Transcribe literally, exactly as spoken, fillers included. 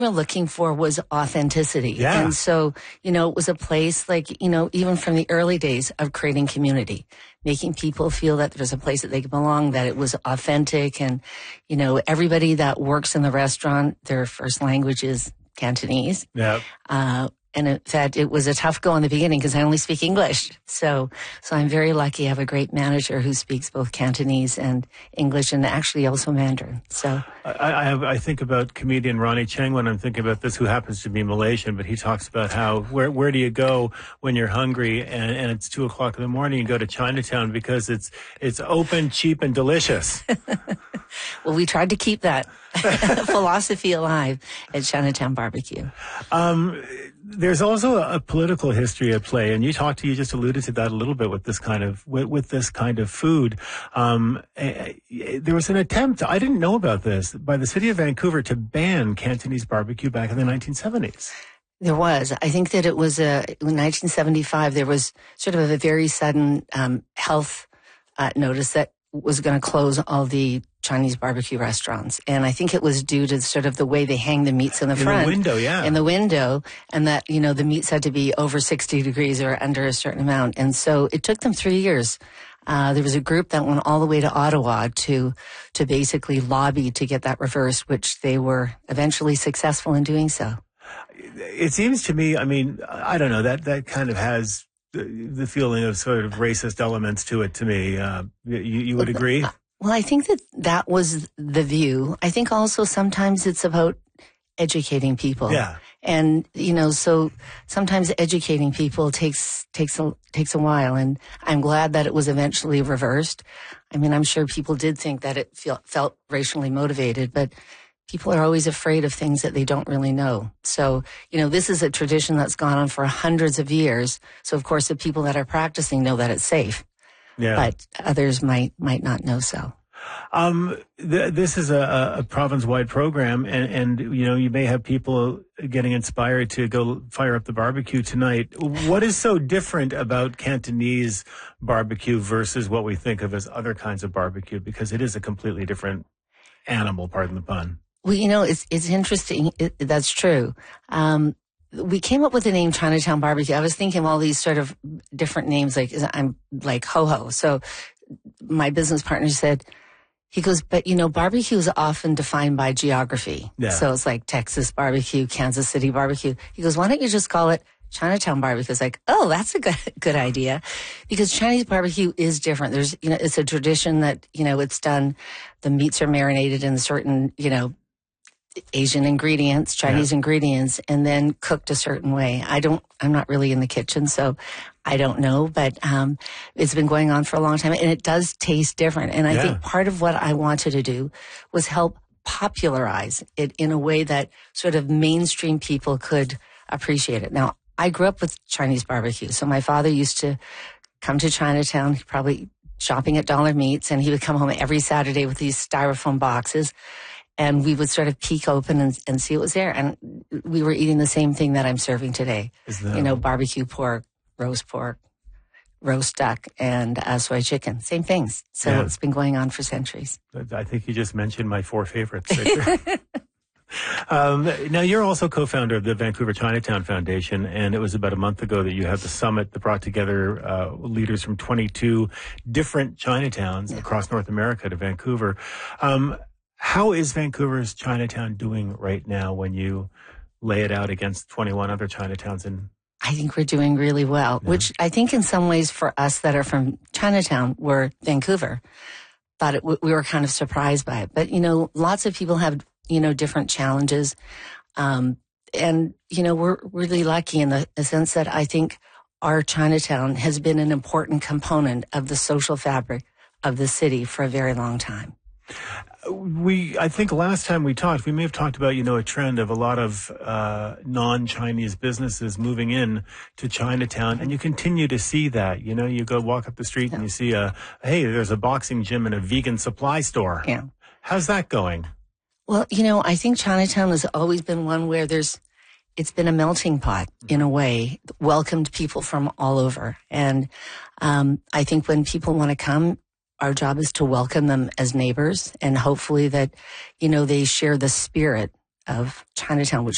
we're looking for was authenticity. Yeah. And so, you know, it was a place like, you know, even from the early days of creating community, making people feel that there's a place that they can belong, that it was authentic. And, you know, everybody that works in the restaurant, their first language is Cantonese. Yeah. Uh, And in fact, it was a tough go in the beginning because I only speak English. So, so I'm very lucky. I have a great manager who speaks both Cantonese and English, and actually also Mandarin. So, I, I, have, I think about comedian Ronnie Cheng when I'm thinking about this, who happens to be Malaysian, but he talks about how where where do you go when you're hungry and, and it's two o'clock in the morning? You go to Chinatown because it's it's open, cheap, and delicious. Well, we tried to keep that philosophy alive at Chinatown Barbecue. Um, there's also a, a political history at play, and you talked to, you just alluded to that a little bit with this kind of, with, with this kind of food. Um, eh, eh, there was an attempt, I didn't know about this, by the city of Vancouver to ban Cantonese barbecue back in the nineteen seventies. There was. I think that it was uh, in nineteen seventy-five, there was sort of a very sudden um, health uh, notice that was going to close all the Chinese barbecue restaurants. And I think it was due to sort of the way they hang the meats in the in front. In the window, yeah. In the window. And that, you know, the meats had to be over sixty degrees or under a certain amount. And so it took them three years. Uh, there was a group that went all the way to Ottawa to, to basically lobby to get that reversed, which they were eventually successful in doing so. It seems to me, I mean, I don't know, that, that kind of has the, the feeling of sort of racist elements to it to me. Uh, you, you would agree? Well, I think that that was the view. I think also sometimes it's about educating people. Yeah. And, you know, so sometimes educating people takes, takes a, takes a while. And I'm glad that it was eventually reversed. I mean, I'm sure people did think that it feel, felt racially motivated, but people are always afraid of things that they don't really know. So, you know, this is a tradition that's gone on for hundreds of years. So, of course, the people that are practicing know that it's safe. Yeah. But others might might not know so. Um, th- this is a, a province-wide program, and, and, you know, you may have people getting inspired to go fire up the barbecue tonight. What is so different about Cantonese barbecue versus what we think of as other kinds of barbecue? Because it is a completely different animal, pardon the pun. Well, you know, it's it's interesting. It, that's true. Um, we came up with the name Chinatown Barbecue. I was thinking of all these sort of different names, like I'm like ho ho. So my business partner said, he goes, but you know, barbecue is often defined by geography. Yeah. So it's like Texas barbecue, Kansas City barbecue. He goes, why don't you just call it Chinatown Barbecue? It's like, oh, that's a good good idea, because Chinese barbecue is different. There's, you know, it's a tradition that, you know, it's done. The meats are marinated in certain, you know, Asian ingredients, Chinese yeah. ingredients, and then cooked a certain way. I don't, I'm not really in the kitchen, so I don't know, but um, it's been going on for a long time, and it does taste different. And I yeah. think part of what I wanted to do was help popularize it in a way that sort of mainstream people could appreciate it. Now, I grew up with Chinese barbecue, so my father used to come to Chinatown, probably shopping at Dollar Meats, and he would come home every Saturday with these styrofoam boxes. And we would sort of peek open and, and see what was there. And we were eating the same thing that I'm serving today. That... You know, barbecue pork, roast pork, roast duck, and uh, soy chicken. Same things. So yeah. It's been going on for centuries. I think you just mentioned my four favorites. um, now, you're also co-founder of the Vancouver Chinatown Foundation, and it was about a month ago that you had the summit that brought together uh, leaders from twenty-two different Chinatowns yeah. across North America to Vancouver. Um, How is Vancouver's Chinatown doing right now when you lay it out against twenty-one other Chinatowns? In I think we're doing really well, yeah. which I think in some ways for us that are from Chinatown, we're Vancouver, thought it, we were kind of surprised by it. But, you know, lots of people have, you know, different challenges. Um, and, you know, we're really lucky in the, the sense that I think our Chinatown has been an important component of the social fabric of the city for a very long time. We, I think last time we talked, we may have talked about, you know, a trend of a lot of uh, non-Chinese businesses moving in to Chinatown, and you continue to see that. You know, you go walk up the street yeah. and you see a, hey, there's a boxing gym and a vegan supply store. Yeah. How's that going? Well, you know, I think Chinatown has always been one where there's, it's been a melting pot in a way, welcomed people from all over. And um, I think when people want to come, our job is to welcome them as neighbors, and hopefully that, you know, they share the spirit of Chinatown, which